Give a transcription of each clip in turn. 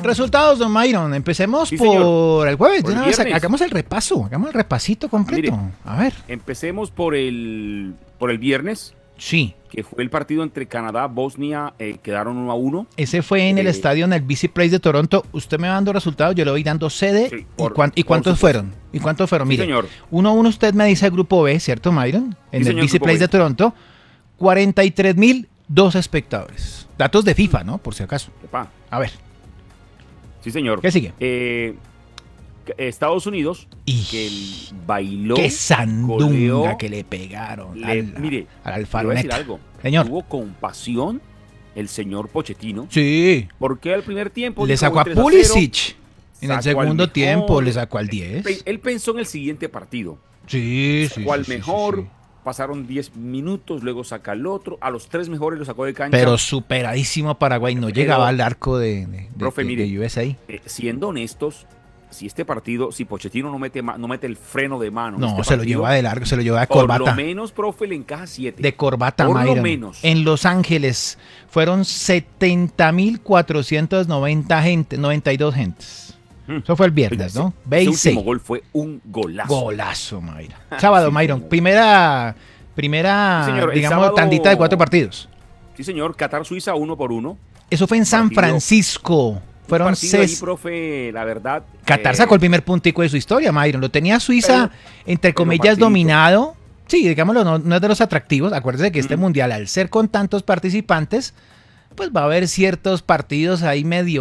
Resultados, don Myron. Empecemos Sí, por señor. el jueves. Por De el una vez, viernes. hagamos el repaso. Hagamos el repasito completo. Mire. A ver. Empecemos por el viernes, Sí. que fue el partido entre Canadá, Bosnia, quedaron 1-1. Ese fue en el estadio, en el BC Place de Toronto. Usted me va dando resultados, yo le voy dando sede. Sí, ¿Y cuántos supuesto. fueron? ¿Y cuántos fueron? Sí, Mire, señor. 1-1 usted me dice el grupo B, ¿cierto, Myron? En Sí, el señor, BC grupo Place B. de Toronto. 43,002 espectadores. Datos de FIFA, ¿no? Por si acaso. Epa. A ver, Sí, señor. ¿qué sigue? Estados Unidos, Y que bailó. qué sandunga goleó, que le pegaron mire, al le voy a decir Alfaroneta. algo. Señor. Tuvo compasión el señor Pochettino, Sí. porque al primer tiempo Le dijo, sacó a 3-0, Pulisic. En el sacó al segundo mejor. tiempo le sacó al 10. Él pensó en el siguiente partido. Sí, sí. Sacó al sí, sí, mejor, sí, sí. pasaron 10 minutos, luego saca al otro, a los 3 mejores lo sacó de cancha. Pero superadísimo Paraguay. No llegaba al arco de Profe, mire, de USA. Siendo honestos, si este partido, si Pochettino no mete el freno de mano. en No, este se lo partido, lleva de largo, se lo lleva de por corbata. lo menos, profe, le encaja 7. De corbata, Por lo Myron. menos. En Los Ángeles fueron 70,490 gente, 92 gentes. Eso fue el viernes, ¿no? Ve y Ese último seis. gol fue un golazo. Golazo, Myron. Sábado, Sí, Myron. señor. Primera Sí, señor, el digamos, sábado- tandita de 4 partidos. Sí, señor. Qatar-Suiza 1-1. Eso fue en San Partido- Francisco. Fueron Partido ahí, 6. profe, la verdad. Qatar sacó el primer puntico de su historia, Myron. Lo tenía Suiza, entre comillas, partidito. dominado. Sí, digámoslo, no es de los atractivos. Acuérdese que este mundial, al ser con tantos participantes, pues va a haber ciertos partidos ahí medio,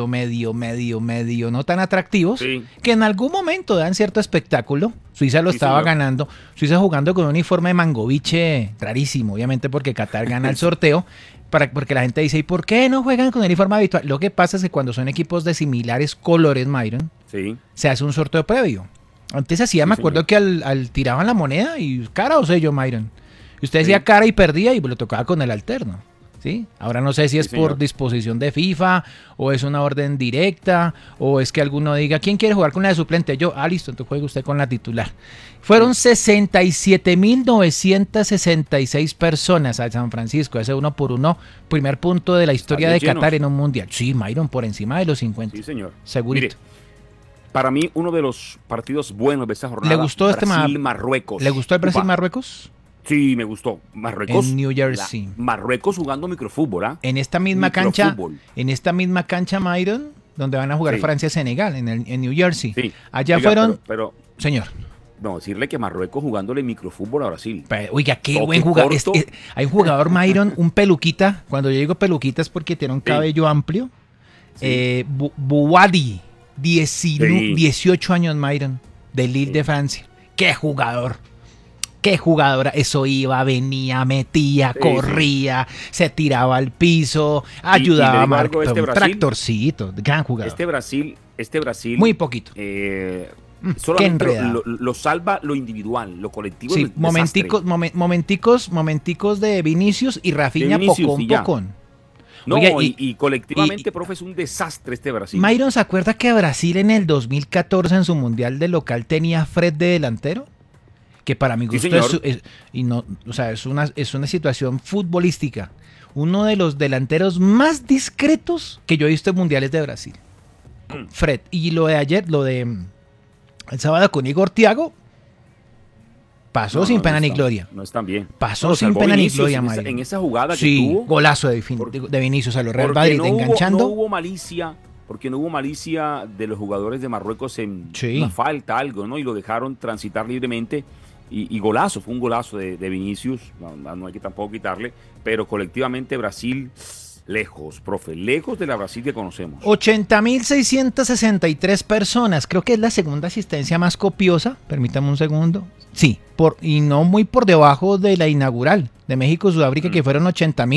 no tan atractivos, Sí. que en algún momento dan cierto espectáculo. Suiza lo Sí, estaba señor. ganando. Suiza jugando con un uniforme de Mangoviche rarísimo, obviamente porque Qatar gana el sorteo. Porque la gente dice, ¿y por qué no juegan con el uniforme habitual? Lo que pasa es que cuando son equipos de similares colores, Myron, Sí. se hace un sorteo previo. Antes hacía, Sí, me acuerdo señor. que al tiraban la moneda y cara o sello, Myron. Y usted decía Sí. cara y perdía y lo tocaba con el alterno. ¿Sí? Ahora no sé si es Sí, por señor. disposición de FIFA o es una orden directa o es que alguno diga, ¿quién quiere jugar con la de suplente? Yo, listo, entonces juegue usted con la titular. Fueron 67,966 personas a San Francisco, ese 1-1, primer punto de la historia de Estadios Qatar llenos. en un mundial. Sí, Myron, por encima de los 50. Sí, señor. Segurito. Mire, para mí, uno de los partidos buenos de esta jornada. ¿Le gustó Brasil-Marruecos. ¿Le gustó el Upa. Brasil-Marruecos? Sí, me gustó. Marruecos. En New Jersey. Marruecos jugando microfútbol, ¿ah? En esta misma cancha, Microfútbol. Myron, donde van a jugar Sí. Francia-Senegal, en New Jersey. Sí. Allá Oiga, fueron, Pero, señor, no, decirle que Marruecos jugándole microfútbol a Brasil. oiga, qué Toque buen jugador. corto. Hay un jugador, Myron, un peluquita, cuando yo digo peluquita es porque tiene un Sí. cabello amplio. Sí. Buwadi, 18 años, Myron, de Lille Sí. de Francia. Qué jugador. Qué jugadora, eso iba, venía, metía, Sí, corría, se tiraba al piso, ayudaba le a digo marcar. algo, este un Brasil- tractorcito, gran jugador. Este Brasil. Muy poquito. Solamente qué enredado. lo salva lo individual, lo colectivo. Sí, es un desastre. momenticos de Vinicius y Rafinha, De Vinicius, pocón, y ya. pocón. No, Oiga, y colectivamente, profe, es un desastre este Brasil. Myron, ¿se acuerda que Brasil en el 2014 en su mundial de local tenía a Fred de delantero? Que para mi Sí, gusto señor. es una situación futbolística. Uno de los delanteros más discretos que yo he visto en mundiales de Brasil. Fred. Y lo de ayer, el sábado con Igor Thiago, pasó No, sin no, pena no ni está- gloria. No están bien. Pasó No, sin salvó pena ni Vinicius gloria, en esa- Myron. en esa jugada que Sí, tuvo. golazo de Porque- Vinicius a los Real Porque Madrid no hubo- enganchando. No hubo malicia, porque no hubo malicia de los jugadores de Marruecos en Sí. una falta, algo, ¿no? Y lo dejaron transitar libremente. Y golazo, fue un golazo de Vinicius, no hay que tampoco quitarle, pero colectivamente Brasil, lejos, profe, lejos de la Brasil que conocemos. 80,663 personas, creo que es la segunda asistencia más copiosa, permítame un segundo. Sí, y no muy por debajo de la inaugural de México-Sudáfrica, que fueron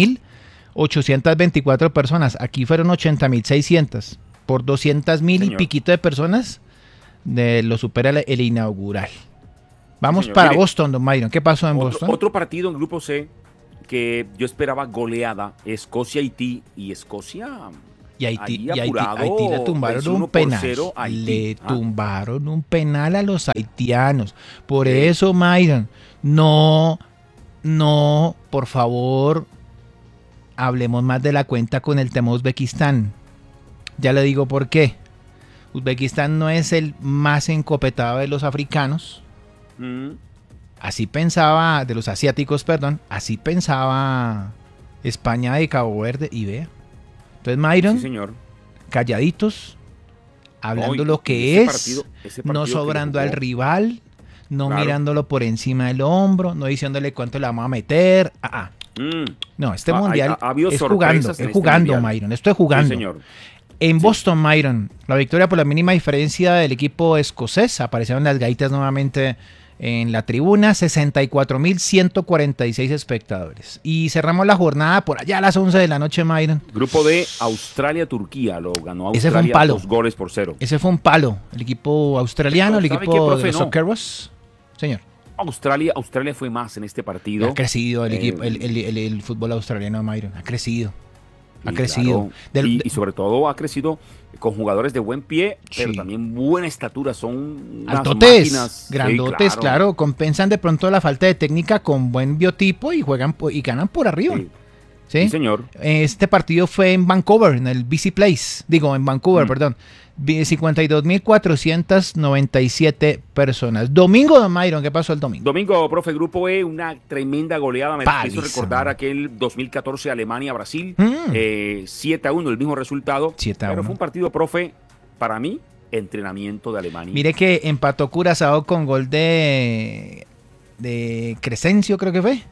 80,824 personas. Aquí fueron 80,600. Por 200,000 y Señor. piquito de personas, lo supera el inaugural. Vamos señor. para Mire, Boston, don Myron. ¿Qué pasó en Boston? Otro partido en Grupo C que yo esperaba goleada, Escocia-Haití, y Escocia... Y Haití, ahí apurado, Haití le tumbaron venció un 1-0 penal. a Haití. Le Ah. tumbaron un penal a los haitianos. Por Sí. eso, Myron, no, por favor, hablemos más de la cuenta con el tema Uzbekistán. Ya le digo por qué. Uzbekistán no es el más encopetado de los africanos. Así pensaba, de los asiáticos, perdón. Así pensaba España de Cabo Verde y vea. Entonces Myron, sí, señor, calladitos, hablando lo que es, no sobrando al rival, no mirándolo por encima del hombro, no diciéndole cuánto le vamos a meter. No, este mundial es jugando, Myron. Esto es jugando. Sí, señor. En Boston, Myron, la victoria por la mínima diferencia del equipo escocés. Aparecieron las gaitas nuevamente en la tribuna, 64.146 espectadores. Y cerramos la jornada por allá a las 11 de la noche, Myron. Grupo de Australia-Turquía, lo ganó Australia. Ese fue un palo. 2-0. Ese fue un palo. El equipo australiano, el equipo de los Socceroos. Señor. Australia fue más en este partido. Ha crecido el equipo, el fútbol australiano, Myron. Ha crecido. Ha Sí, crecido. claro. Y sobre todo ha crecido con jugadores de buen pie, pero también buena estatura. Son unas altotes, máquinas. grandotes, Sí, claro. Compensan de pronto la falta de técnica con buen biotipo y juegan y ganan por arriba. Sí. ¿Sí? Sí, señor. Este partido fue en Vancouver, en el BC Place. Digo, en Vancouver, perdón. 52.497 personas. Domingo, don Myron, ¿qué pasó el domingo? Domingo, profe, Grupo E, una tremenda goleada. Me Paliza, quiso recordar aquel 2014 Alemania-Brasil. 7-1, el mismo resultado. 7-1. Pero fue un partido, profe, para mí, entrenamiento de Alemania. Mire que empató Curazao con gol de Crescencio, creo que fue.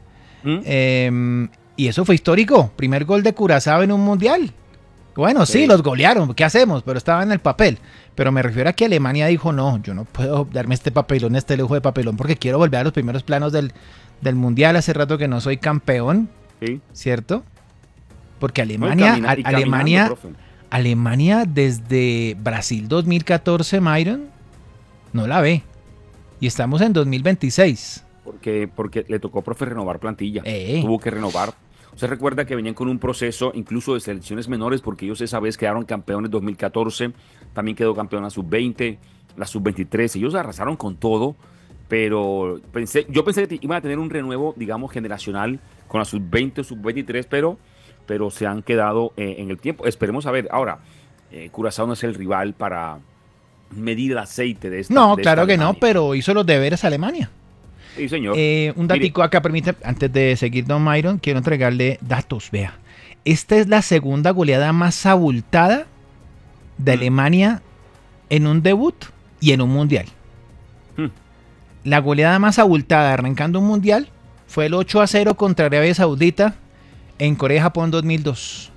Y eso fue histórico. Primer gol de Curazao en un mundial. Bueno, sí, los golearon. ¿Qué hacemos? Pero estaba en el papel. Pero me refiero a que Alemania dijo, no, yo no puedo darme este papelón, este lujo de papelón, porque quiero volver a los primeros planos del mundial. Hace rato que no soy campeón, sí, ¿cierto? Porque Alemania, Alemania desde Brasil 2014, Myron, no la ve. Y estamos en 2026. Porque le tocó, profe, renovar plantilla. Tuvo que renovar. Usted recuerda que venían con un proceso incluso de selecciones menores, porque ellos esa vez quedaron campeones 2014, también quedó campeón la sub-20, la sub-23, ellos arrasaron con todo, pero yo pensé que iban a tener un renuevo, digamos, generacional con la sub-20 o sub-23, pero se han quedado en el tiempo. Esperemos a ver. Ahora, Curazao no es el rival para medir el aceite de esta. No, claro que no, pero hizo los deberes a Alemania. Sí, señor. Un datico acá, permite, antes de seguir, don Myron, quiero entregarle datos. Vea, esta es la segunda goleada más abultada de Alemania en un debut y en un mundial. La goleada más abultada arrancando un mundial fue el 8-0 contra Arabia Saudita en Corea-Japón 2002.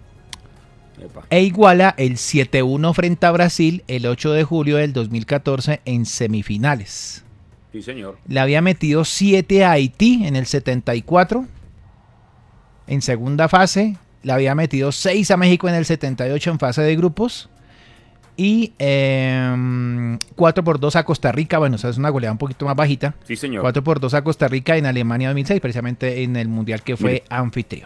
E iguala el 7-1 frente a Brasil el 8 de julio del 2014 en semifinales. Sí, señor. Le había metido 7 a Haití en el 74. En segunda fase. Le había metido 6 a México en el 78 en fase de grupos. Y 4-2 a Costa Rica. Bueno, esa es una goleada un poquito más bajita. Sí, señor. 4-2 a Costa Rica en Alemania 2006, precisamente en el mundial que fue anfitrión.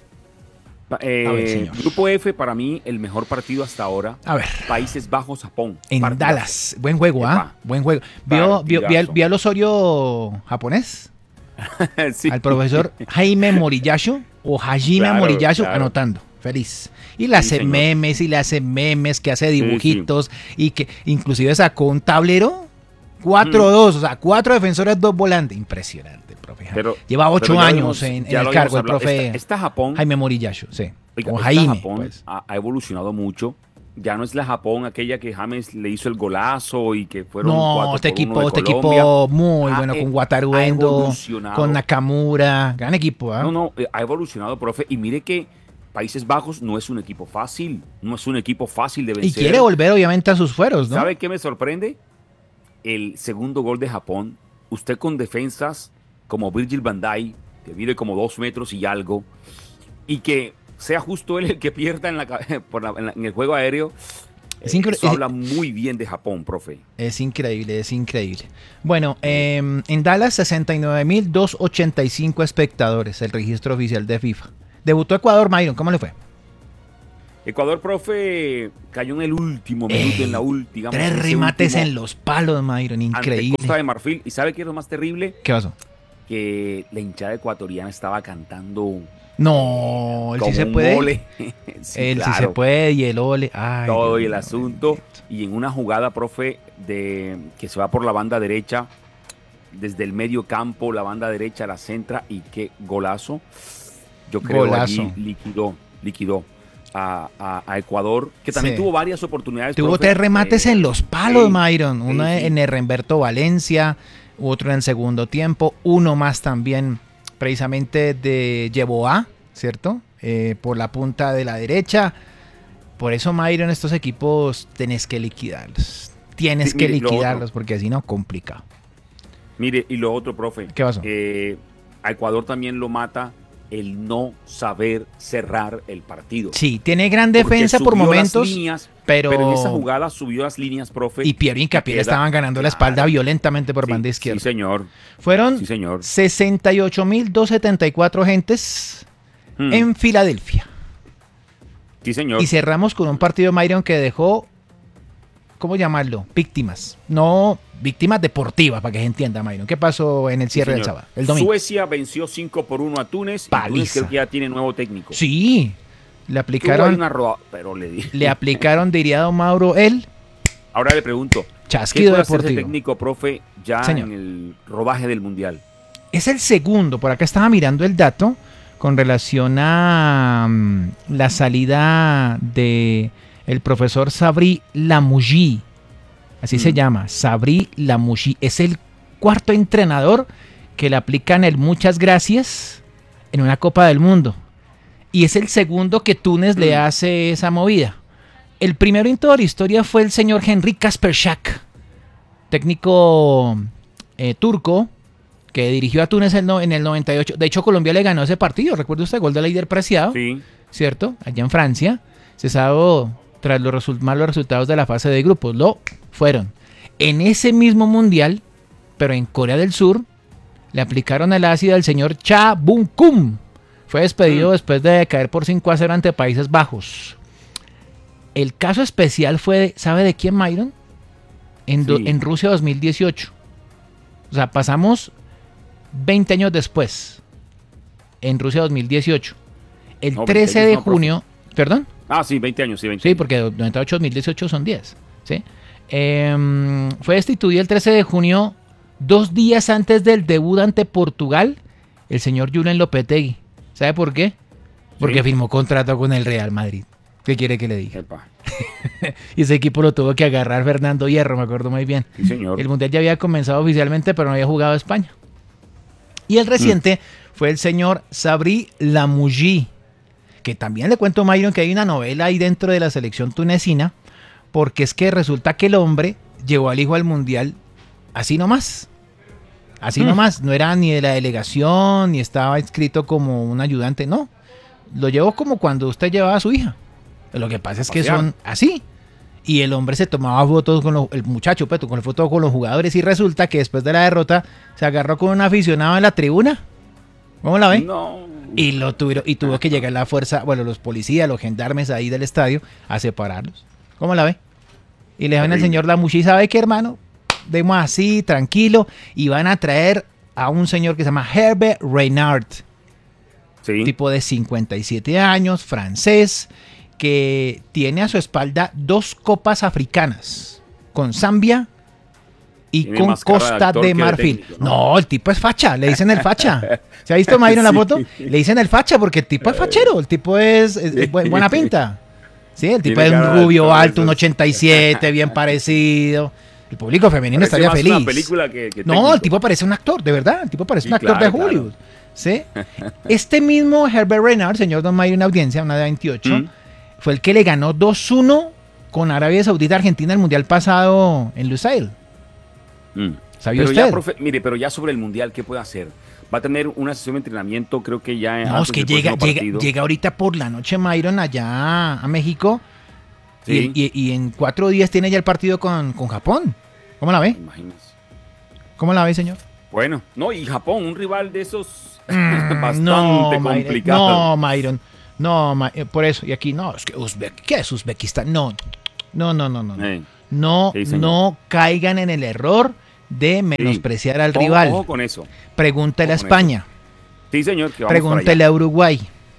Grupo F, para mí, el mejor partido hasta ahora. A ver. Países Bajos, Japón. En partidazo. Dallas. Buen juego, ¿ah? Buen juego. ¿Vio al Osorio japonés? Sí. Al profesor Jaime Moriyasu o Hajime Moriyasu anotando. Feliz. Y le hace memes, que hace dibujitos y que inclusive sacó un tablero 4-2, o sea, 4 defensores, 2 volantes. Impresionante, profe. Lleva 8 años en el cargo el profe está Japón, Jaime Moriyasu, sí. Oiga, Jaime, Japón pues. ha evolucionado mucho. Ya no es la Japón aquella que James le hizo el golazo y que fueron 4-1 este equipo muy bueno, con Wataruendo, con Nakamura, gran equipo. Ha evolucionado, profe, y mire que Países Bajos no es un equipo fácil, de vencer. Y quiere volver obviamente a sus fueros, ¿no? ¿Sabe qué me sorprende? El segundo gol de Japón, usted con defensas como Virgil van Dijk, que mide como 2 metros y algo, y que sea justo él el que pierda en el juego aéreo. Eso habla muy bien de Japón, profe. Es increíble. Bueno, en Dallas 69.285 espectadores, el registro oficial de FIFA. Debutó Ecuador, Myron, ¿cómo le fue? Ecuador, profe, cayó en el último minuto, en la última. 3 remates en los palos, Myron, increíble. Ante Costa de Marfil. ¿Y sabe qué es lo más terrible? ¿Qué pasó? Que la hinchada ecuatoriana estaba cantando No, él sí se puede. Él sí se puede y el ole. Ay, todo y el asunto. Y en una jugada, profe, que se va por la banda derecha, desde el medio campo, la banda derecha la centra y qué golazo. Yo creo que allí liquidó a Ecuador, que también tuvo varias oportunidades. Tuvo 3 remates en los palos, Myron. Uno en Herrenberto Valencia, otro en el segundo tiempo, uno más también precisamente de Yeboah, ¿cierto? Por la punta de la derecha. Por eso, Myron, estos equipos tenés que liquidarlos. Tienes que liquidarlos porque así no, complicado. Mire, y lo otro, profe. ¿Qué pasó? A Ecuador también lo mata el no saber cerrar el partido. Sí, tiene gran defensa por momentos, pero en esa jugada subió las líneas, profe. Y Piero Hincapié le estaban ganando la espalda violentamente por banda izquierda. Sí, señor. Fueron 68.274 gentes en Filadelfia. Sí, señor. Y cerramos con un partido, Myron, que dejó, ¿cómo llamarlo? Víctimas. No víctimas deportivas, para que se entienda, Myron. ¿Qué pasó en el cierre del sábado? El domingo. Suecia venció 5-1 a Túnez. Paliza. Y Túnez creo que ya tiene nuevo técnico. Sí. Le aplicaron. Pero le aplicaron, diría don Mauro, Ahora le pregunto. Chasquido ¿qué puede deportivo. hacer ese técnico, profe, ya Señor, en el rodaje del Mundial? Es el segundo. Por acá estaba mirando el dato con relación a la salida de el profesor Sabri Lamouchi. Así se llama, Sabri Lamouchi. Es el 4º entrenador que le aplican el muchas gracias en una Copa del Mundo. Y es el segundo que Túnez le hace esa movida. El primero en toda la historia fue el señor Henrik Kasperschak, técnico turco, que dirigió a Túnez en el 98. De hecho, Colombia le ganó ese partido. ¿Recuerda usted? Gol de Leider Preciado. Sí. ¿Cierto? Allá en Francia. Se sabe, tras los malos resultados de la fase de grupos. Lo fueron. En ese mismo mundial, pero en Corea del Sur, le aplicaron el ácido al señor Cha Bung-kum. Fue despedido después de caer por 5-0 ante Países Bajos. El caso especial fue, ¿sabe de quién, Myron? En Rusia 2018. O sea, pasamos 20 años después. En Rusia 2018. El 13 de junio... ¿Perdón? Ah, sí, 20 años, sí, 20 Sí, porque 98 2018 son 10. ¿Sí? Fue destituido el 13 de junio, 2 días antes del debut ante Portugal, el señor Julen Lopetegui. ¿Sabe por qué? Porque firmó contrato con el Real Madrid. ¿Qué quiere que le diga? Y ese equipo lo tuvo que agarrar Fernando Hierro, me acuerdo muy bien. Sí, señor. El Mundial ya había comenzado oficialmente, pero no había jugado España. Y el reciente fue el señor Sabri Lamouchi, que también le cuento, Myron, que hay una novela ahí dentro de la selección tunecina, porque es que resulta que el hombre llevó al hijo al Mundial así nomás. Así nomás, no era ni de la delegación, ni estaba inscrito como un ayudante, no. Lo llevó como cuando usted llevaba a su hija. Lo que pasa es que son así. Y el hombre se tomaba fotos con el muchacho, pues, con fotos con los jugadores, y resulta que después de la derrota se agarró con un aficionado en la tribuna. ¿Cómo la ve? No. Y tuvo que llegar la fuerza, bueno, los policías, los gendarmes ahí del estadio a separarlos. ¿Cómo la ve? Y le van al señor Lamouchi, ¿sabe qué, hermano? Demos así, tranquilo, y van a traer a un señor que se llama Herbert Renard, tipo de 57 años, francés, que tiene a su espalda 2 copas africanas, con Zambia y con Costa de Marfil. No, el tipo es facha, le dicen el facha. ¿Se ha visto, Mayron, la foto? Le dicen el facha porque el tipo es fachero, el tipo es buena pinta. Sí, el tipo es un rubio alto, un 87, bien parecido. El público femenino estaría feliz. Una película que no, el tipo parece un actor, de verdad. El tipo parece un actor de Hollywood. ¿Sí? Este mismo Herbert Renard, señor Don Mario, una audiencia, una de 28, fue el que le ganó 2-1 con Arabia Saudita Argentina el mundial pasado en Lusail. ¿Sabía usted? Ya, profe, mire, pero ya sobre el mundial, ¿qué puede hacer? Va a tener una sesión de entrenamiento, creo que ya... No, es que llega ahorita por la noche, Myron, allá a México. Sí. Y en 4 días tiene ya el partido con Japón. ¿Cómo la ve? Imagínese. ¿Cómo la ve, señor? Bueno, no, y Japón, un rival de esos bastante complicado. No, Myron. No, por eso. Y aquí, no, es que ¿qué es Uzbekistán? No. No caigan en el error de menospreciar al rival. Ojo con eso. Pregúntale a España. Sí, señor. Pregúntale a Uruguay.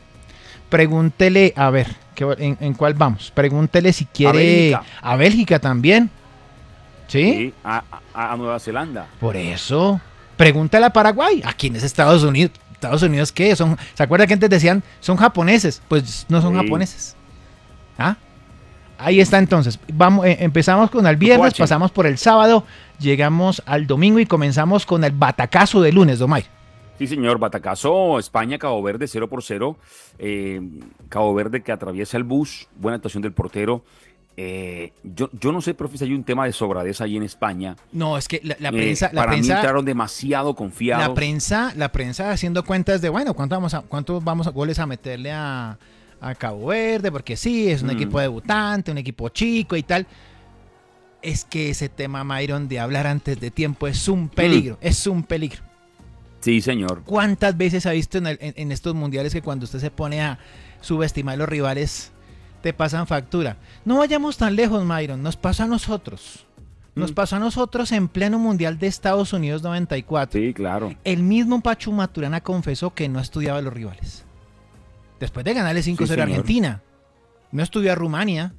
Pregúntele, a ver, ¿en cuál vamos? Pregúntele si quiere a Bélgica también. ¿Sí? Sí, a Nueva Zelanda. Por eso. Pregúntale a Paraguay. ¿A quién es Estados Unidos? ¿Estados Unidos qué? ¿Se acuerda que antes decían son japoneses? Pues no son japoneses. ¿Ah? Ahí está entonces. Vamos, empezamos con el viernes, pasamos por el sábado, llegamos al domingo y comenzamos con el batacazo de lunes, Domay. Sí, señor, batacazo, España, Cabo Verde, 0-0. Cabo Verde que atraviesa el bus, buena actuación del portero. Yo no sé, profe, si hay un tema de sobradez ahí en España. No, es que la prensa... Para mí entraron demasiado confiados. La prensa haciendo cuentas de, bueno, ¿cuántos goles a meterle a Cabo Verde? Porque sí, es un equipo debutante, un equipo chico y tal. Es que ese tema, Myron, de hablar antes de tiempo es un peligro, es un peligro. Sí, señor. ¿Cuántas veces ha visto en estos mundiales que cuando usted se pone a subestimar a los rivales, te pasan factura? No vayamos tan lejos, Myron. Nos pasa a nosotros. Nos pasó a nosotros en pleno mundial de Estados Unidos 94. Sí, claro. El mismo Pachu Maturana confesó que no estudiaba a los rivales. Después de ganarle 5-0 a Argentina. No estudió a Rumania.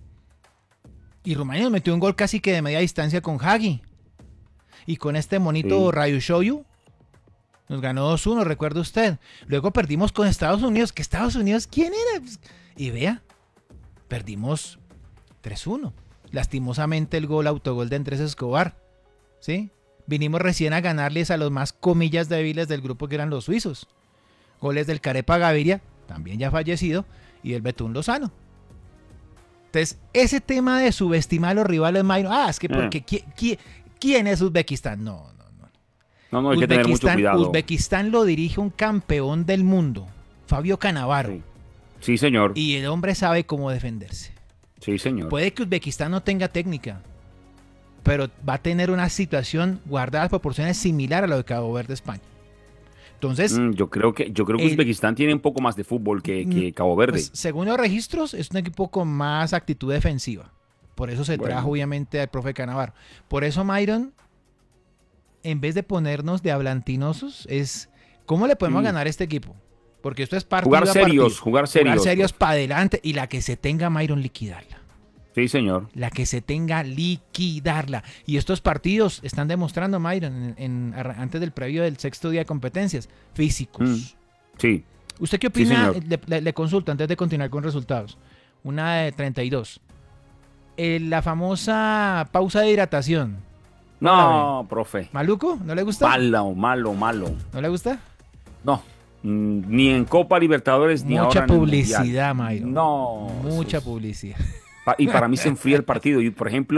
Y Rumania nos metió un gol casi que de media distancia con Hagi. Y con este monito Ryu Shoyu nos ganó 2-1, recuerda usted. Luego perdimos con Estados Unidos. ¿Que Estados Unidos quién era? Y vea, perdimos 3-1. Lastimosamente el autogol de Andrés Escobar. ¿Sí? Vinimos recién a ganarles a los más comillas débiles del grupo que eran los suizos. Goles del Carepa Gaviria, también ya fallecido, y del Betún Lozano. Entonces, ese tema de subestimar a los rivales, Mayro, es que porque ¿quién es Uzbekistán? No, hay que tener mucho cuidado. Uzbekistán lo dirige un campeón del mundo, Fabio Cannavaro. Sí, señor. Y el hombre sabe cómo defenderse. Sí, señor. Puede que Uzbekistán no tenga técnica, pero va a tener una situación guardada proporciones similar a lo de Cabo Verde, España. Entonces, yo creo que Uzbekistán tiene un poco más de fútbol que Cabo Verde. Pues, según los registros, es un equipo con más actitud defensiva. Por eso se trajo, obviamente, al profe Cannavaro. Por eso, Myron, en vez de ponernos de hablantinosos, es ¿cómo le podemos ganar a este equipo? Porque esto es partido jugar serios. Jugar serios para adelante y la que se tenga, Myron, liquidarla. Sí, señor. La que se tenga, liquidarla. Y estos partidos están demostrando, Myron, antes del previo del sexto día de competencias, físicos. Sí. ¿Usted qué opina? Le consulto antes de continuar con resultados. Una de 32. La famosa pausa de hidratación. No, profe. ¿Maluco? ¿No le gusta? Malo. ¿No le gusta? No. Ni en Copa Libertadores ni ahora en el Mundial. Mucha publicidad, Mayro. No. Mucha publicidad. Y para mí se enfría el partido. Y por ejemplo,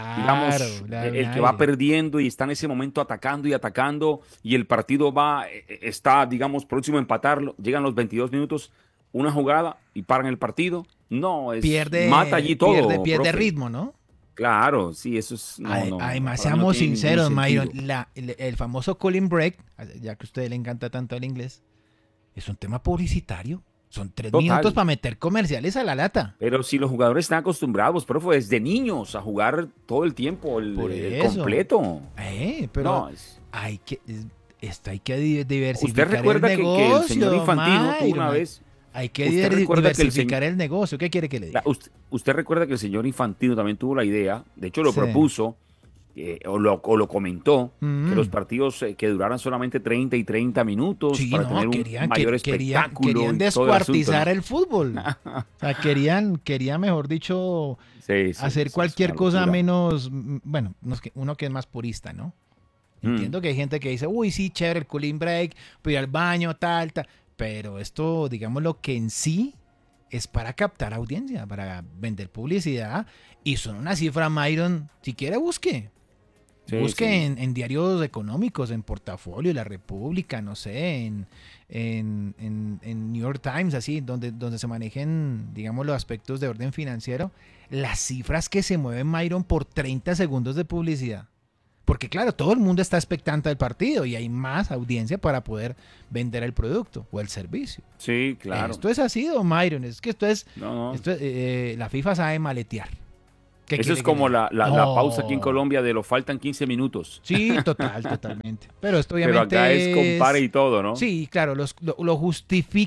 el que va perdiendo y está en ese momento atacando y el partido está, digamos, próximo a empatarlo, llegan los 22 minutos, una jugada y paran el partido. No, mata allí todo. Pierde ritmo, ¿no? Claro, sí, eso es... Además, seamos sinceros, Myron, el famoso cooling break, ya que a usted le encanta tanto el inglés, es un tema publicitario. Son 3 minutos para meter comerciales a la lata. Pero si los jugadores están acostumbrados, profe, desde niños a jugar todo el tiempo, el completo. Pero hay que diversificar. ¿Usted recuerda el negocio, que el señor Infantino tuvo una vez... Hay que diversificar el negocio. ¿Qué quiere que le diga? Usted recuerda que el señor Infantino también tuvo la idea, de hecho lo propuso, o lo comentó, que los partidos que duraran solamente 30 y 30 minutos para tener un mayor espectáculo. Querían descuartizar el fútbol. O sea, querían, mejor dicho, hacer cualquier cosa menos... Bueno, uno que es más purista, ¿no? Entiendo que hay gente que dice, uy, sí, chévere, el cooling break, voy al baño, tal. Pero esto, digamos, lo que en sí es para captar audiencia, para vender publicidad. Y son una cifra, Myron, si quiere busque. Busque en diarios económicos, en Portafolio, La República, no sé, en New York Times, así, donde se manejen, digamos, los aspectos de orden financiero. Las cifras que se mueven, Myron, por 30 segundos de publicidad. Porque claro, todo el mundo está expectante del partido y hay más audiencia para poder vender el producto o el servicio. Sí, claro. Esto es así, don Myron. Es que esto es la FIFA sabe maletear. Eso es como la pausa aquí en Colombia de lo faltan 15 minutos. Sí, totalmente. Pero esto obviamente Pero acá es compare y todo, ¿no? Sí, claro, lo justifican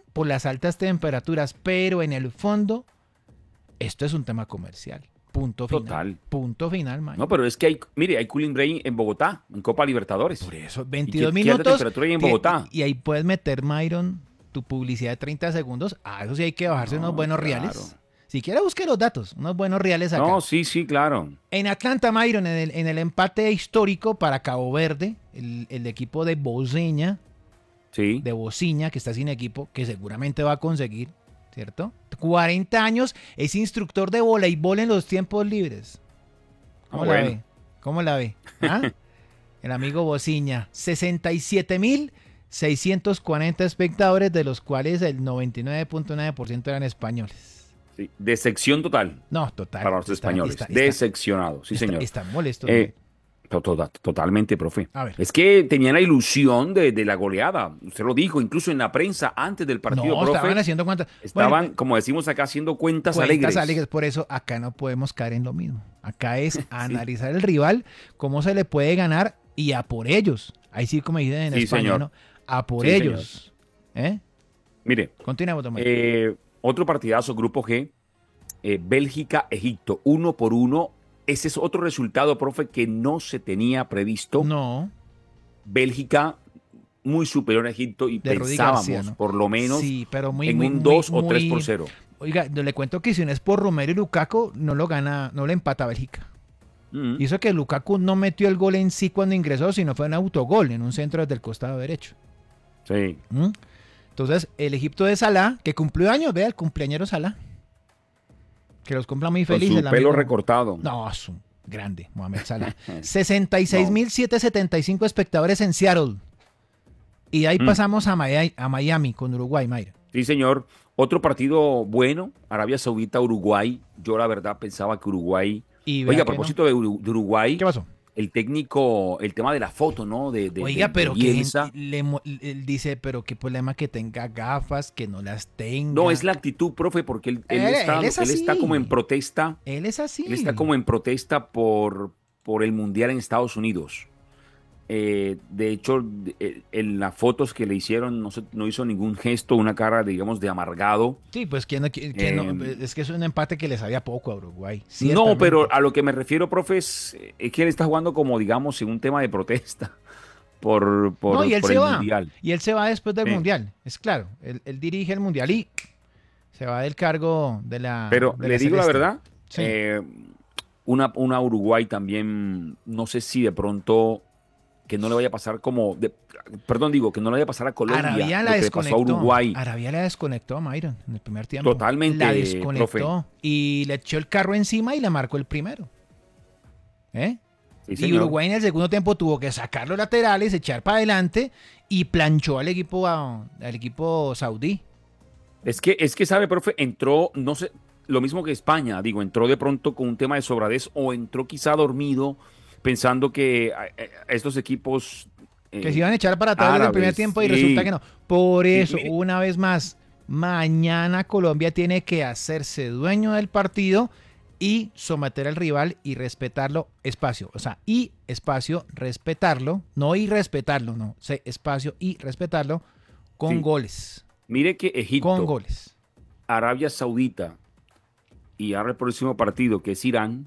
por las altas temperaturas, pero en el fondo, esto es un tema comercial. Punto final. Total. Punto final, man. No, pero es que hay cooling break en Bogotá, en Copa Libertadores. Por eso, ¿Y 22 qué alta minutos. temperatura hay en Bogotá? Y ahí puedes meter, Myron, tu publicidad de 30 segundos. Eso sí hay que bajarse unos buenos claro. reales. Si quiere, busque los datos, unos buenos reales acá. No, sí, claro. En Atlanta, Myron, en el empate histórico para Cabo Verde, el equipo de Boceña, Sí. de Bociña, que está sin equipo, que seguramente va a conseguir, ¿cierto? 40 años, es instructor de voleibol en los tiempos libres. ¿Cómo la bueno. ve? ¿Cómo la ve? ¿Ah? El amigo Bociña. 67.640 espectadores, de los cuales el 99.9% eran españoles. Sí. Decepción total No, total. para los españoles. Decepcionados, sí, señor. Están molestos. Totalmente, profe. A ver. Es que tenían la ilusión de la goleada. Usted lo dijo, incluso en la prensa antes del partido, No, profe. estaban haciendo cuentas. Estaban, Bueno, como decimos acá, haciendo cuentas cuentas alegres. Por eso acá no podemos caer en lo mismo. Acá es analizar el rival, cómo se le puede ganar y a por ellos. Ahí sí, como dicen en Sí, España, señor. ¿no? A por Sí, ellos. Mire, Continuemos, Tomás. otro partidazo, Grupo G, Bélgica-Egipto, 1-1. Ese es otro resultado, profe, que no se tenía previsto. No, Bélgica muy superior a Egipto y de Rudy pensábamos, García, ¿no? por lo menos, sí, pero muy, en muy, un muy, 2 o 3 por muy- 0. Oiga, le cuento que si no es por Romero y Lukaku, no lo gana, no le empata a Bélgica. Y eso que Lukaku no metió el gol en sí cuando ingresó, sino fue un autogol en un centro desde el costado derecho. Sí. ¿Mm? Entonces, el Egipto de Salah, que cumplió años, vea, el cumpleañero Salah. Que los cumpla muy Con feliz. su el pelo amigo. recortado. No, es un grande, Mohamed Salah. 66.775 espectadores en Seattle. Y de ahí pasamos a Miami con Uruguay, Mayra. Sí, señor. Otro partido bueno, Arabia Saudita-Uruguay. Yo la verdad pensaba que Uruguay... Y vea Oiga, a que propósito de Uruguay, ¿Qué pasó? el técnico, el tema de la foto, ¿no? Oiga, de pero que Bielsa. él dice, pero qué problema que tenga gafas, que no las tenga. No, es la actitud, profe, porque él está así. como en protesta. Él es así. Él está como en protesta por el Mundial en Estados Unidos. De hecho, en las fotos que le hicieron no hizo ningún gesto, una cara, digamos, de amargado. Sí, pues que no, es que es un empate que le sabía poco a Uruguay. No, ciertamente. pero a lo que me refiero, profe, es que él está jugando como, digamos, en un tema de protesta por No, y él por se el va. Mundial. Y él se va después del Sí. Mundial. Es claro. Él dirige el Mundial y se va del cargo de la. Pero de le digo la Celeste. verdad, Sí. una Uruguay también, no sé si de pronto que no le vaya a pasar que no le vaya a pasar a Colombia Arabia lo la que le pasó a desconectó. Uruguay. Arabia la desconectó a Myron en el primer tiempo. Totalmente, La desconectó. profe. Y le echó el carro encima y le marcó el primero. Sí, Y señor. Uruguay en el segundo tiempo tuvo que sacar los laterales, echar para adelante y planchó al equipo saudí. Es que sabe, profe, entró, no sé, lo mismo que España, digo, entró de pronto con un tema de sobradez o entró quizá dormido pensando que a estos equipos Que se iban a echar para atrás desde el primer árabes, tiempo y sí. resulta que no. Por eso, mire. una vez más, mañana Colombia tiene que hacerse dueño del partido y someter al rival y respetarlo espacio. O sea, y espacio, respetarlo, no y respetarlo, no. Espacio y respetarlo con Sí. goles. Mire que Egipto, Con goles. Arabia Saudita y ahora el próximo partido que es Irán,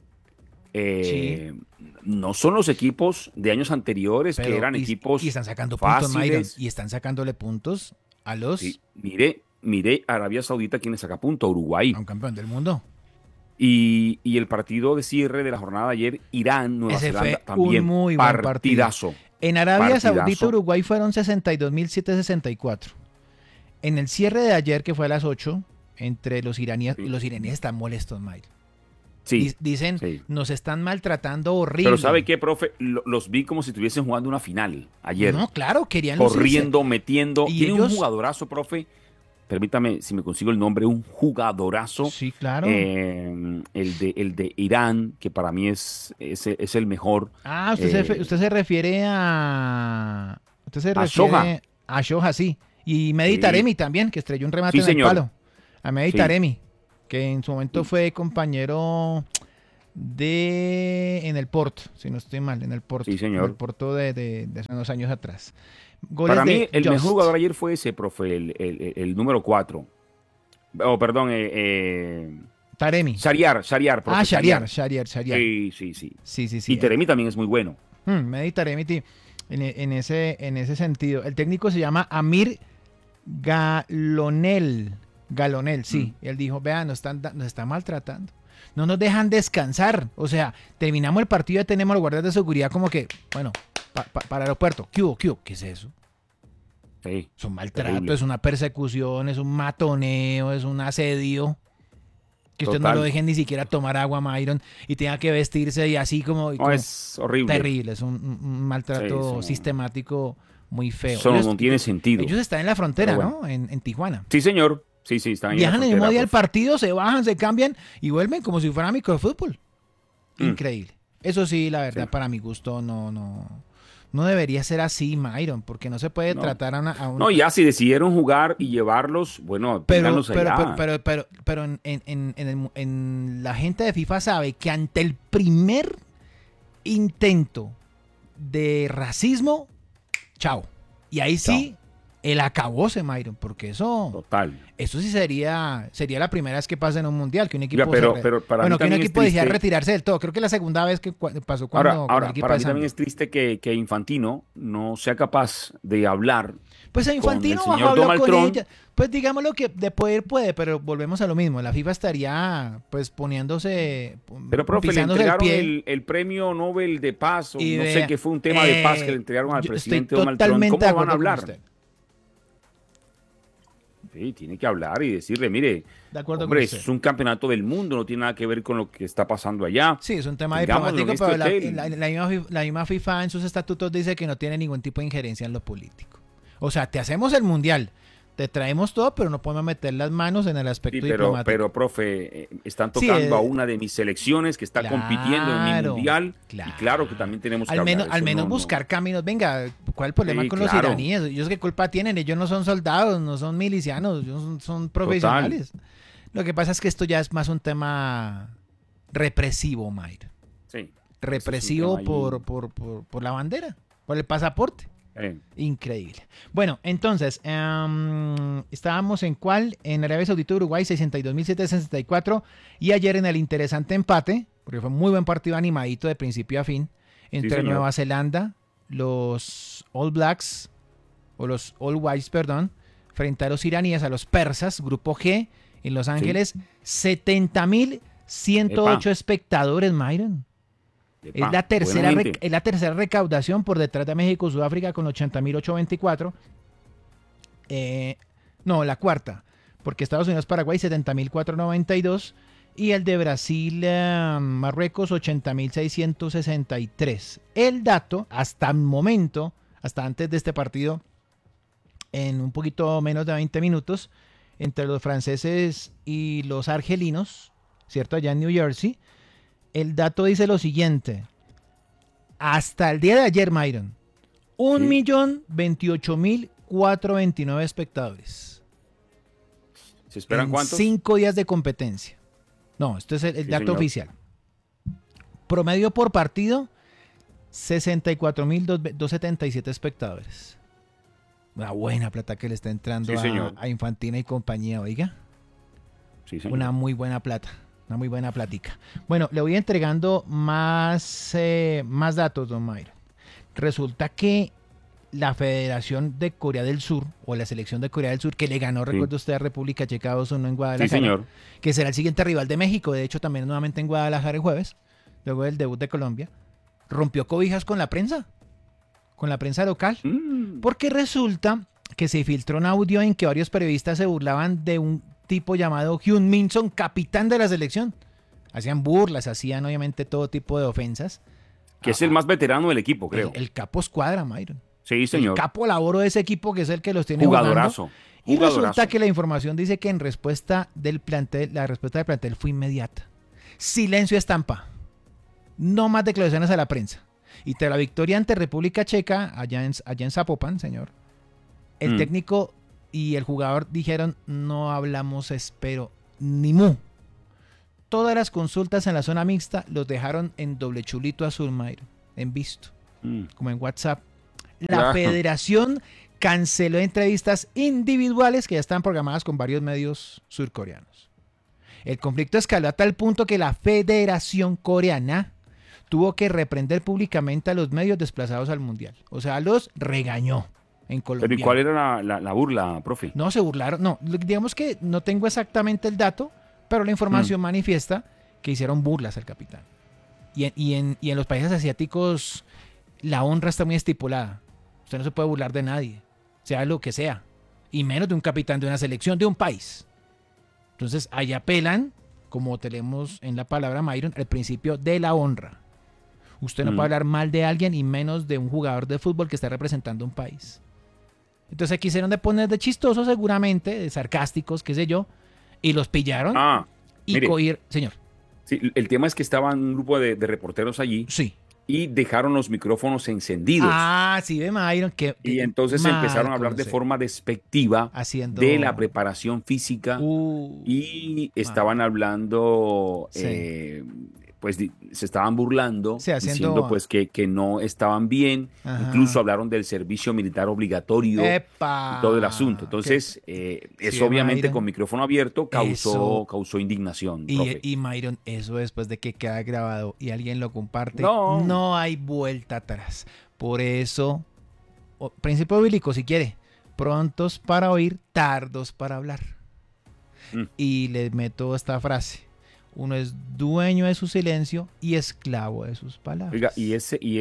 Sí. no son los equipos de años anteriores que eran equipos y están sacando puntos, Myron. fáciles. Y están sacándole puntos a los Sí, mire Arabia Saudita quien le saca punto a Uruguay. a un campeón del mundo. Y el partido de cierre de la jornada de ayer, Irán, Nueva Ese Zelanda, fue también un muy buen partido. partidazo. En Arabia Partidazo. Saudita, Uruguay fueron 62.764. En el cierre de ayer, que fue a las 8, entre los iraníes, Sí. los iraníes están molestos, Mike. Sí, Dicen, sí. nos están maltratando horrible. Pero ¿sabe qué, profe? Los vi como si estuviesen jugando una final ayer. No, claro, querían Corriendo, metiendo. Y Tiene ellos- un jugadorazo, profe. Permítame, si me consigo el nombre, un jugadorazo. Sí, claro. El de Irán, que para mí es el mejor. Usted se refiere a... Usted se A refiere Shoja. a Shoja, sí. Y Mehdi Sí. Taremi también, que estrelló un remate Sí, en el señor. palo. A Mehdi Sí. Taremi, que en su momento fue compañero en el Porto, si no estoy mal, en el Porto. Sí, señor. En el Porto de hace unos años atrás. Goles Para mí, de el Just. mejor jugador ayer fue ese, profe, el número 4. Oh, perdón, Taremi. Shariar, profe. Shariar. Sí, sí, sí. Sí. Y Taremi también es muy bueno. Mehdi Taremi, en ese sentido. El técnico se llama Amir Galonel, sí. Él dijo, vean, nos están maltratando. No nos dejan descansar. O sea, terminamos el partido y tenemos los guardias de seguridad como que, bueno, para el aeropuerto. ¿Qué hubo? ¿Qué es eso? Sí, Es un maltrato, terrible. es una persecución, es un matoneo, es un asedio. Que usted no Total. lo dejen ni siquiera tomar agua, Myron, y tenga que vestirse y así como No, es horrible. terrible. Es un maltrato Sí, sistemático muy feo. Eso no tiene sentido. Ellos están en la frontera, Pero bueno. ¿no? En Tijuana. Sí, señor. Sí, están ahí en la Viajan el mismo frontera, día del profe. partido, se bajan, se cambian y vuelven como si fuera microfútbol. Increíble. Eso sí, la verdad, Sí. para mi gusto, no debería ser así, Myron, porque no se puede No. tratar a un... No, ya si decidieron jugar y llevarlos, bueno, ténganlos allá. Pero en la gente de FIFA sabe que ante el primer intento de racismo, chao. Y ahí sí, el acabóse, Myron, porque eso sí sería la primera vez que pasa en un mundial, que un equipo pero para mí que un también equipo es decía triste. retirarse del todo. Creo que la segunda vez que pasó cuando Ahora, el equipo para de mí Zambia. también es triste que Infantino no sea capaz de hablar Pues a Infantino con el bajó señor Donald con Trump. ella. Pues digamos lo que de poder puede, pero volvemos a lo mismo. La FIFA estaría pues poniéndose, Pero, profe, le pisándose el entregaron pie. el premio Nobel de paz, o Y no vea, sé qué fue un tema de paz que le entregaron al yo presidente estoy Donald Trump. totalmente ¿Cómo de lo van a acuerdo con hablar? usted. Sí, tiene que hablar y decirle, mire, De acuerdo hombre, con usted. es un campeonato del mundo, no tiene nada que ver con lo que está pasando allá. Sí, es un tema Tengámoslo diplomático, en este pero hotel. la misma FIFA en sus estatutos dice que no tiene ningún tipo de injerencia en lo político. O sea, te hacemos el mundial, te traemos todo, pero no podemos meter las manos en el aspecto Sí, diplomático. pero, profe, están tocando a una de mis selecciones que está compitiendo en mi mundial. Y claro que también tenemos que hablar. Al menos buscar caminos. Venga, ¿cuál es el problema con los iraníes? Ellos qué culpa tienen, ellos no son soldados, no son milicianos, ellos son profesionales. Total. Lo que pasa es que esto ya es más un tema represivo, Mayra. Sí. Represivo por la bandera, por el pasaporte. Increíble. Bueno, entonces, estábamos en cuál? En Arabia Saudita, Uruguay, 62.764. Y ayer en el interesante empate, porque fue un muy buen partido animadito de principio a fin, entre Nueva Zelanda, los All Blacks, o los All Whites, perdón, frente a los iraníes, a los persas, grupo G, en Los Ángeles, 70.108 espectadores, Myron. Es la tercera recaudación por detrás de México, Sudáfrica con 80.824. No, la cuarta, porque Estados Unidos, Paraguay 70.492 y el de Brasil, Marruecos 80.663. El dato hasta el momento, hasta antes de este partido, en un poquito menos de 20 minutos, entre los franceses y los argelinos, ¿cierto? Allá en New Jersey. El dato dice lo siguiente. Hasta el día de ayer, Myron, 1.028.429 espectadores. ¿Se esperan cuántos? 5 días de competencia. No, esto es el dato oficial. Promedio por partido, 64.277 espectadores. Una buena plata que le está entrando a Infantino y compañía, oiga. Sí, señor. Una muy buena plata. Una muy buena plática. Bueno, le voy entregando más datos, don Mayra. Resulta que la Federación de Corea del Sur, o la selección de Corea del Sur, que le ganó, recuerda usted, a República Checa 2-1 en Guadalajara. Sí, señor. Que será el siguiente rival de México, de hecho también nuevamente en Guadalajara el jueves, luego del debut de Colombia, rompió cobijas con la prensa local. Porque resulta que se filtró un audio en que varios periodistas se burlaban de un tipo llamado Hyun Min Son, capitán de la selección. Hacían burlas, hacían obviamente todo tipo de ofensas. Que es el más veterano del equipo, creo. El capo escuadra, Myron. Sí, señor. El capo laboro de ese equipo, que es el que los tiene Jugadorazo. jugando. Y resulta que la información dice que en respuesta del plantel, la respuesta del plantel fue inmediata. Silencio estampa. No más declaraciones a la prensa. Y tras la victoria ante República Checa, allá en Zapopan, señor, el técnico y el jugador dijeron: no hablamos, espero, ni mu. Todas las consultas en la zona mixta los dejaron en doble chulito azul, Mayro, en visto, como en WhatsApp. La federación canceló entrevistas individuales que ya estaban programadas con varios medios surcoreanos. El conflicto escaló a tal punto que la Federación Coreana tuvo que reprender públicamente a los medios desplazados al Mundial. O sea, los regañó en Colombia. ¿Pero y cuál era la burla, profe? No, se burlaron. No, digamos que no tengo exactamente el dato, pero la información manifiesta que hicieron burlas al capitán. Y en los países asiáticos la honra está muy estipulada. Usted no se puede burlar de nadie, sea lo que sea. Y menos de un capitán de una selección, de un país. Entonces, allá apelan, como tenemos en la palabra Myron, el principio de la honra. Usted no puede hablar mal de alguien y menos de un jugador de fútbol que está representando un país. Entonces, quisieron de poner de chistosos seguramente, de sarcásticos, qué sé yo, y los pillaron y cogieron... Señor. Sí, el tema es que estaban un grupo de reporteros allí. Sí. Y dejaron los micrófonos encendidos. Sí, ve Myron. Y entonces empezaron a hablar de forma despectiva de la preparación física y estaban hablando, pues se estaban burlando, diciendo pues que no estaban bien. Ajá. Incluso hablaron del servicio militar obligatorio y todo el asunto. Entonces, eso obviamente Myron, con micrófono abierto causó indignación. Y Myron, eso después de que queda grabado y alguien lo comparte, no hay vuelta atrás. Por eso, principio bíblico si quiere, prontos para oír, tardos para hablar. Y le meto esta frase. Uno es dueño de su silencio y esclavo de sus palabras. Oiga, y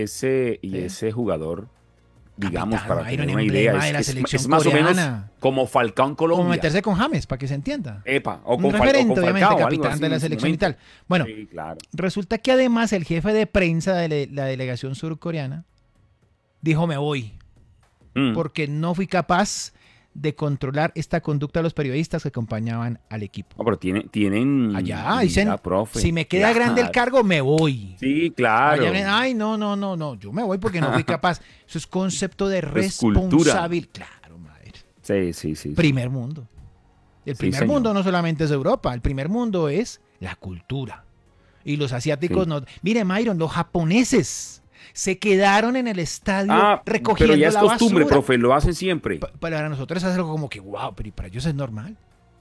ese jugador, digamos, para tener una idea, es más o menos como Falcao en Colombia. Como meterse con James, para que se entienda. O con referente, Falcao, obviamente, capitán de la selección y tal. Bueno, sí, claro. Resulta que además el jefe de prensa de la delegación surcoreana dijo: me voy, porque no fui capaz de controlar esta conducta de los periodistas que acompañaban al equipo. No, pero tienen allá dicen, profe, si me queda grande el cargo, me voy. Sí, claro. Allá, no, yo me voy porque no fui capaz. Eso es concepto de responsabilidad. Claro, madre. Sí. Primer mundo. El primer mundo no solamente es Europa, el primer mundo es la cultura. Y los asiáticos no. Mire, Myron, los japoneses se quedaron en el estadio recogiendo la basura. Pero ya es costumbre, profe, lo hacen siempre. Para nosotros es algo como que, wow, pero para ellos es normal.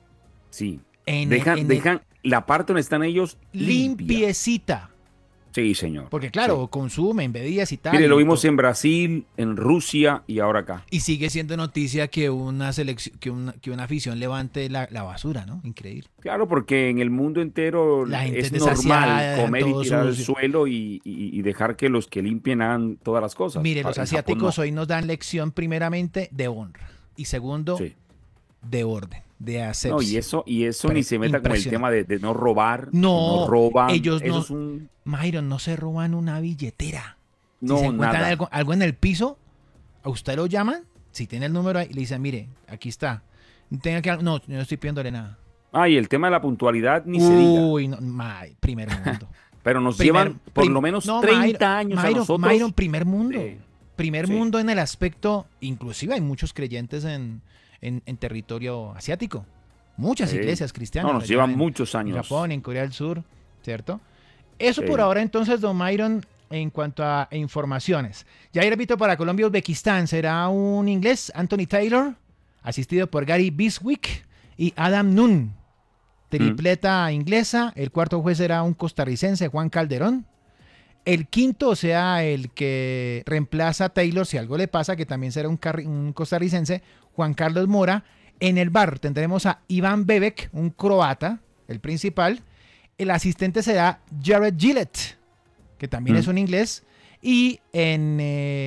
Sí. Dejan la parte donde están ellos limpiecita. Sí, señor. Porque claro, consumen bebidas y tal. Mire, lo vimos en Brasil, en Rusia y ahora acá. Y sigue siendo noticia que una selección, que una afición levante la basura, ¿no? Increíble. Claro, porque en el mundo entero es normal comer y tirar al suelo y dejar que los que limpien hagan todas las cosas. Mire, los asiáticos hoy nos dan lección primeramente de honra y segundo de orden, de asepsia. No, y eso ni se meta con el tema de no robar. No roban. Ellos Myron, no se roban una billetera. No, si se encuentran nada. algo en el piso, a usted lo llaman, si tiene el número ahí, le dicen, mire, aquí está. No estoy pidiéndole nada. Y el tema de la puntualidad ni se diga. Uy, primer mundo. Pero nos llevan por lo menos 30 años a nosotros. Myron, primer mundo. Primer mundo en el aspecto, inclusive hay muchos creyentes en territorio asiático. Muchas iglesias cristianas. Nos llevan muchos años. En Japón, en Corea del Sur, ¿cierto? Eso por ahora entonces, don Myron, en cuanto a informaciones. Ya el árbitro para Colombia y Uzbekistán será un inglés, Anthony Taylor, asistido por Gary Biswick y Adam Nunn. Tripleta inglesa. El cuarto juez será un costarricense, Juan Calderón. El quinto, o sea, el que reemplaza a Taylor, si algo le pasa, que también será un costarricense, Juan Carlos Mora. En el VAR tendremos a Iván Bebek, un croata, el principal. El asistente será Jared Gillett, que también es un inglés. Y en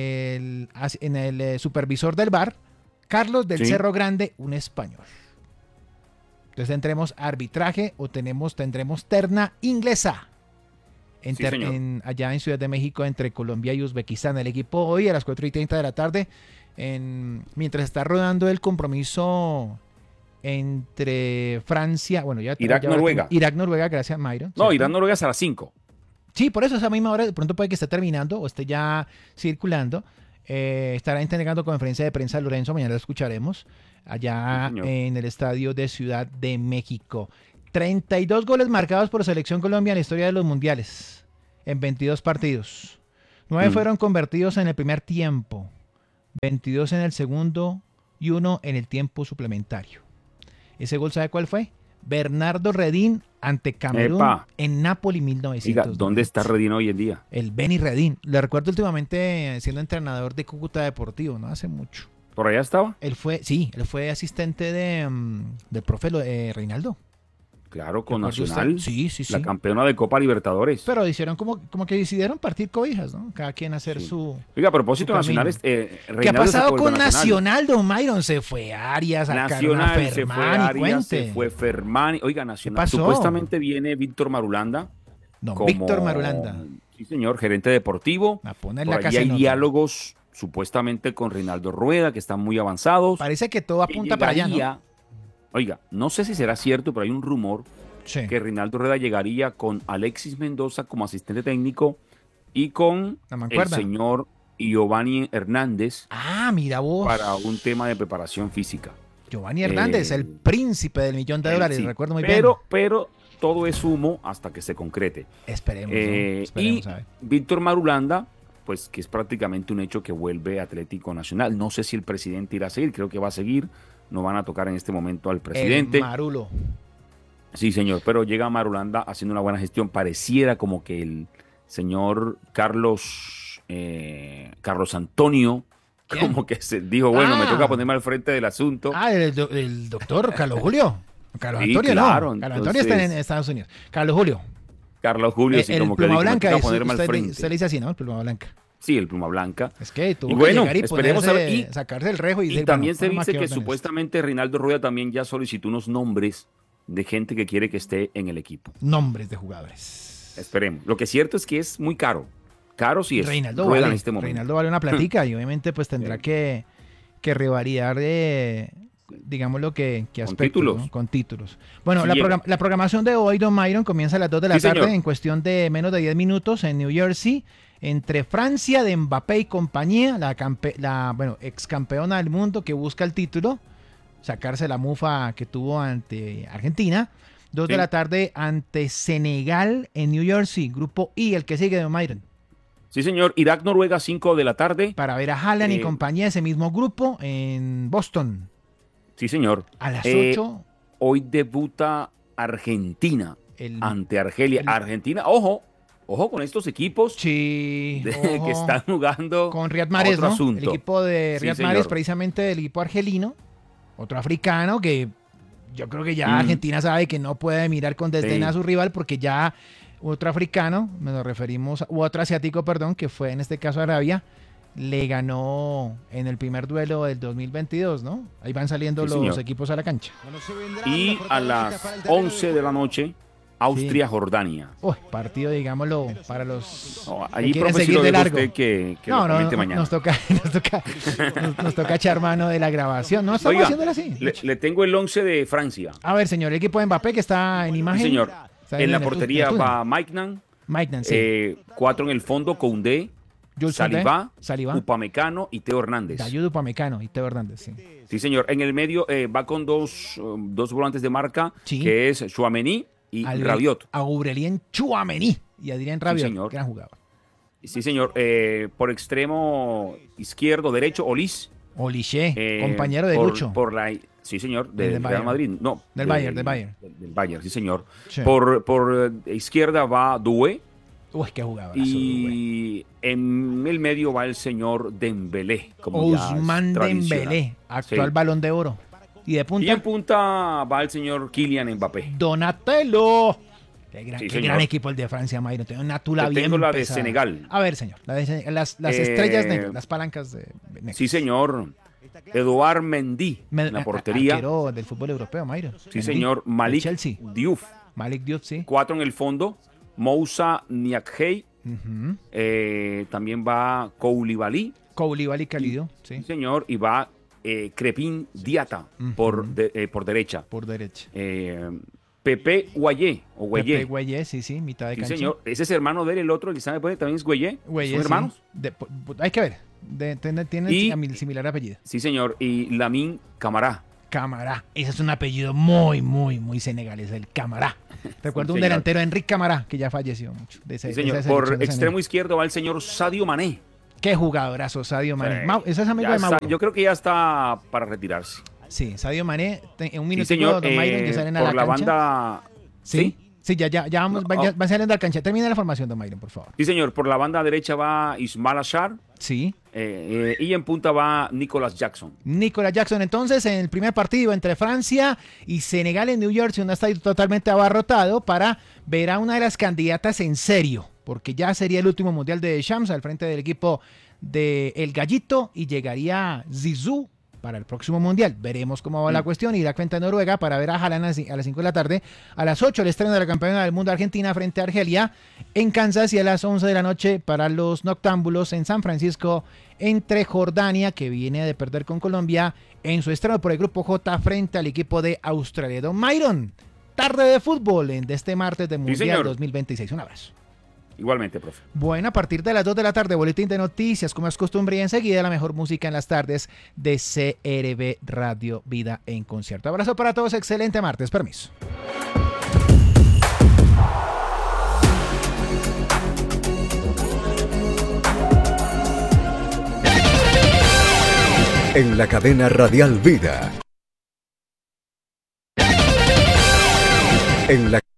el supervisor del VAR, Carlos del Cerro Grande, un español. Entonces tendremos arbitraje o tendremos terna inglesa. Allá en Ciudad de México, entre Colombia y Uzbekistán. El equipo hoy a las 4:30 de la tarde, mientras está rodando el compromiso entre Francia, Irak-Noruega. Irak-Noruega, gracias, Myron. No, Irak-Noruega es a las 5. Sí, por eso a esa misma hora, de pronto puede que esté terminando o esté ya circulando. Estará entregando conferencia de prensa Lorenzo, mañana lo escucharemos, allá en el estadio de Ciudad de México. 32 goles marcados por Selección Colombia en la historia de los mundiales, en 22 partidos. 9 fueron convertidos en el primer tiempo. 22 en el segundo y 1 en el tiempo suplementario. Ese gol, ¿sabe cuál fue? Bernardo Redín ante Camerún en Napoli 1900. Diga, ¿dónde está Redín hoy en día? El Benny Redín. Le recuerdo últimamente siendo entrenador de Cúcuta Deportivo, no hace mucho. ¿Por allá estaba? Él fue asistente del profe Reinaldo. Claro, con Nacional. Sí. La campeona de Copa Libertadores. Pero hicieron como que decidieron partir cobijas, ¿no? Cada quien hacer su. Oiga, a propósito de Nacional, ¿qué ha pasado con Nacional, don Myron? Se fue Arias, Nacional, se fue Arias, se fue Fermani. Oiga, Nacional. Supuestamente viene Víctor Marulanda. No, Víctor Marulanda. Sí, señor, gerente deportivo. A poner Por la casa hay en diálogos supuestamente con Reinaldo Rueda, que están muy avanzados. Parece que todo apunta para allá, ¿no? Oiga, no sé si será cierto, pero hay un rumor que Reinaldo Rueda llegaría con Alexis Mendoza como asistente técnico y con el señor Giovanni Hernández. Ah, mira vos. Para un tema de preparación física. Giovanni Hernández, el príncipe del $1.000.000, sí, recuerdo muy bien. Pero todo es humo hasta que se concrete. Esperemos, Esperemos, y Víctor Marulanda, pues que es prácticamente un hecho que vuelve Atlético Nacional. No sé si el presidente irá a seguir, creo que va a seguir. No van a tocar en este momento al presidente. El Marulo. Sí, señor, pero llega Marulanda haciendo una buena gestión. Pareciera como que el señor Carlos Antonio, como que se dijo, bueno, me toca ponerme al frente del asunto. El doctor Carlos Julio. Carlos sí, Antonio, claro, no. Carlos Antonio está en Estados Unidos. Carlos Julio. Sí, como que dijo, me toca ponerme al frente. Usted le dice así, ¿no? El Pluma Blanca. Sí, el Pluma Blanca. Es que tuvo que llegar y esperemos a ver. Y sacarse el rejo. Y también se dice que supuestamente Reinaldo Rueda también ya solicitó unos nombres de gente que quiere que esté en el equipo. Nombres de jugadores. Esperemos. Lo que es cierto es que es muy caro. Caro sí es. Reinaldo Rueda vale, en este momento. Reinaldo vale una platica y obviamente pues tendrá que rivalidar digamos lo que con títulos. ¿no? Con títulos. Bueno, la programación de hoy, don Myron, comienza a las 2 de la tarde, señor. En cuestión de menos de 10 minutos en New Jersey, entre Francia de Mbappé y compañía, ex campeona del mundo que busca el título, sacarse la mufa que tuvo ante Argentina. 2 de la tarde ante Senegal en New Jersey, grupo I, el que sigue, don Myron. Sí, señor. Irak-Noruega, 5 de la tarde. Para ver a Haaland y compañía, ese mismo grupo, en Boston. Sí, señor. A las 8. Hoy debuta Argentina ante Argelia. Argentina, ojo con estos equipos que están jugando con Riyad Mahrez, otro ¿no? asunto. El equipo de Riyad Mahrez, precisamente el equipo argelino, otro africano que yo creo que ya Argentina sabe que no puede mirar con desdén a su rival porque ya otro africano, nos referimos, u otro asiático, perdón, que fue en este caso Arabia, le ganó en el primer duelo del 2022, ¿no? Ahí van saliendo los equipos a la cancha. Y a las 11 de la noche, Austria-Jordania. Partido, digámoslo, para los allí que quieren seguir de largo. Que no, mañana. Nos toca echar mano de la grabación. No estamos haciéndolo así. Le tengo el 11 de Francia. A ver, señor, el equipo de Mbappé que está en imagen. Sí, señor. En la portería va Maignan. Sí. 4 en el fondo, Koundé. Saliba, Upamecano y Teo Hernández. Dayud, Upamecano y Teo Hernández, sí. Sí, señor. En el medio va con dos volantes de marca, que es Tchouaméni y Rabiot. Aurelien Tchouaméni y Adrien Rabiot, sí, gran jugador. Sí, señor. Por extremo izquierdo, derecho, Olise, compañero de Lucho. Sí, señor, del Real Madrid. No, del Bayern. Del Bayern, sí, señor. Sí. Por izquierda va Doué. Qué jugador. Y en el medio va el señor Dembélé. Ousmane Dembélé, actual Balón de Oro. Y en punta va el señor Kylian Mbappé. Donatello. Qué gran equipo el de Francia, Mayro. Tiene una tula bien tengo la pesada. de Senegal. A ver, señor. Las estrellas negras, las palancas negras. Sí, señor. Eduard Mendy en la portería. Arquero del fútbol europeo, Mayro. Sí, Mendy, señor. Malik Diouf. Malik Diouf, sí. 4 en el fondo. Moussa Niakhey. También va Koulibaly. Calido, sí. Sí, señor. Y va Crepin Diata por derecha. Por derecha. Pepe Guayé. Pepe Guayé, sí, mitad de cancha. Sí, señor. Ese es hermano de él, el otro, el que sabe, también es Guayé. ¿Son hermanos? Hay que ver. Tienen similar apellido. Sí, señor. Y Lamine Camara. Ese es un apellido muy, muy, muy senegalés, el Camara. Recuerdo un delantero, Enrique Camara, que ya falleció mucho. Sí, señor. Por extremo izquierdo va el señor Sadio Mané. Qué jugadorazo, Sadio Mané. Sí. Ese es amigo de Está, Mauro. yo creo que ya está para retirarse. Sí, Sadio Mané, en un Sí, minutito, señor. don Myron, ya salen a Por la la cancha. banda. Sí, sí, ya vamos, No, van saliendo a la cancha. Termina la formación, don Myron, por favor. Sí, señor. Por la banda derecha va Ismail Assar. Sí. Y en punta va Nicolas Jackson. Nicolas Jackson, entonces, en el primer partido entre Francia y Senegal en New Jersey, un estadio totalmente abarrotado para ver a una de las candidatas en serio, porque ya sería el último mundial de Deschamps al frente del equipo de El Gallito y llegaría Zizou para el próximo mundial. Veremos cómo va la cuestión. Irá frente a Noruega para ver a Haaland a las 5 de la tarde. A las 8 el estreno de la campeona del mundo Argentina frente a Argelia en Kansas, y a las 11 de la noche para los noctámbulos en San Francisco entre Jordania, que viene de perder con Colombia en su estreno por el grupo J frente al equipo de Australia. Don Myron, tarde de fútbol de este martes de Mundial 2026. Un abrazo. Igualmente, profe. Bueno, a partir de las 2 de la tarde, boletín de noticias, como es costumbre, y enseguida la mejor música en las tardes de CRB Radio Vida en Concierto. Abrazo para todos, excelente martes, permiso. En la cadena Radial Vida. En la